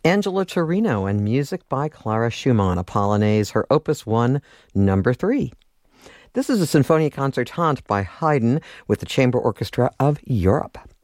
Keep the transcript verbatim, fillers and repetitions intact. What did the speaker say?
Angela Torino and music by Clara Schumann, a Polonaise, her Opus one, number three. This is a Sinfonia Concertante by Haydn with the Chamber Orchestra of Europe.